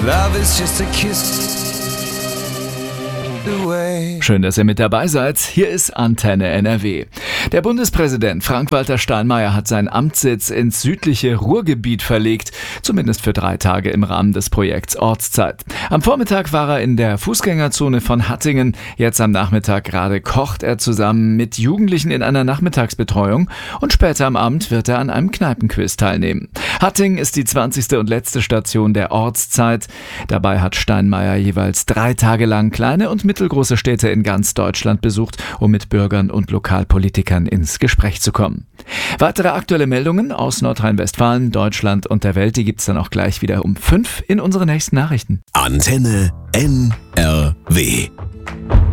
Love is just a kiss away. Schön, dass ihr mit dabei seid. Hier ist Antenne NRW. Der Bundespräsident Frank-Walter Steinmeier hat seinen Amtssitz ins südliche Ruhrgebiet verlegt, zumindest für 3 Tage im Rahmen des Projekts Ortszeit. Am Vormittag war er in der Fußgängerzone von Hattingen. Jetzt am Nachmittag gerade kocht er zusammen mit Jugendlichen in einer Nachmittagsbetreuung und später am Abend wird er an einem Kneipenquiz teilnehmen. Hattingen ist die 20. und letzte Station der Ortszeit. Dabei hat Steinmeier jeweils 3 Tage lang kleine und mittelgroße Städte in ganz Deutschland besucht, um mit Bürgern und Lokalpolitikern ins Gespräch zu kommen. Weitere aktuelle Meldungen aus Nordrhein-Westfalen, Deutschland und der Welt, die gibt's dann auch gleich wieder um 5 in unseren nächsten Nachrichten. Antenne NRW.